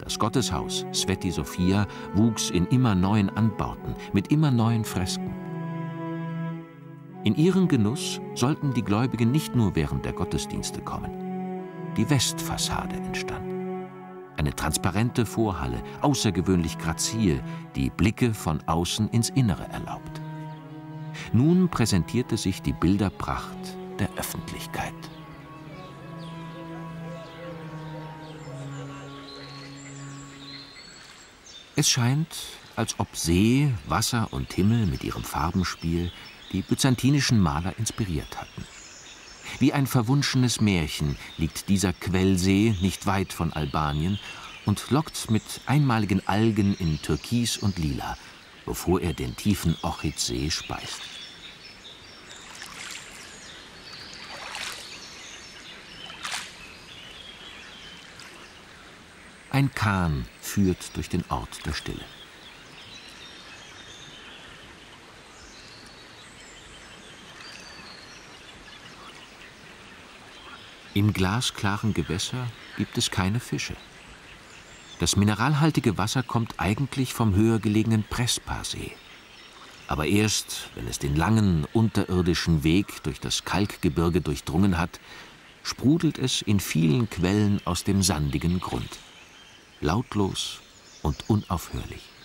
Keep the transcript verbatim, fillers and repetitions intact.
Das Gotteshaus Sveti Sophia wuchs in immer neuen Anbauten, mit immer neuen Fresken. In ihren Genuss sollten die Gläubigen nicht nur während der Gottesdienste kommen. Die Westfassade entstand. Eine transparente Vorhalle, außergewöhnlich grazil, die Blicke von außen ins Innere erlaubt. Nun präsentierte sich die Bilderpracht der Öffentlichkeit. Es scheint, als ob See, Wasser und Himmel mit ihrem Farbenspiel die byzantinischen Maler inspiriert hatten. Wie ein verwunschenes Märchen liegt dieser Quellsee nicht weit von Albanien und lockt mit einmaligen Algen in Türkis und Lila, bevor er den tiefen Ochidsee speist. Ein Kahn führt durch den Ort der Stille. Im glasklaren Gewässer gibt es keine Fische. Das mineralhaltige Wasser kommt eigentlich vom höher gelegenen Prespa-See. Aber erst, wenn es den langen, unterirdischen Weg durch das Kalkgebirge durchdrungen hat, sprudelt es in vielen Quellen aus dem sandigen Grund. Lautlos und unaufhörlich.